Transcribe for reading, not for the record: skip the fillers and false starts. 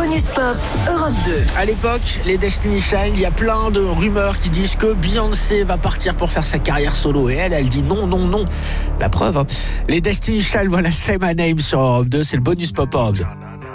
Bonus Pop, Europe 2. À l'époque, les Destiny Child, il y a plein de rumeurs qui disent que Beyoncé va partir pour faire sa carrière solo. Et elle dit non. La preuve, hein. Les Destiny Child, voilà, Say My Name sur Europe 2, c'est le Bonus Pop Europe 2.